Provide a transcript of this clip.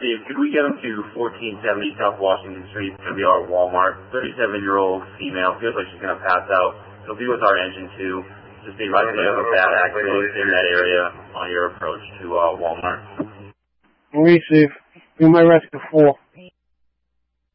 Steve, could we get him to 1470 South Washington Street? It's going to be our Walmart. 37-year-old female, feels like she's going to pass out. She'll be with our engine, too. Just be right there of a bad accident in that area on your approach to Walmart. Marie, Steve. Be my rescue 4.